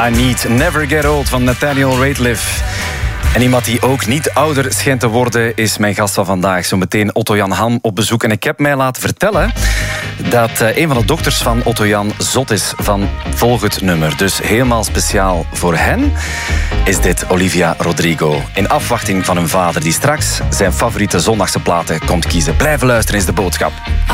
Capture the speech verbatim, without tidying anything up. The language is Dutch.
I Need Never Get Old van Nathaniel Rateliff. En iemand die ook niet ouder schijnt te worden is mijn gast van vandaag. Zometeen Otto-Jan Ham op bezoek. En ik heb mij laten vertellen dat een van de dokters van Otto-Jan zot is van volgend nummer. Dus helemaal speciaal voor hen is dit Olivia Rodrigo. In afwachting van hun vader die straks zijn favoriete zondagse platen komt kiezen. Blijven luisteren is de boodschap.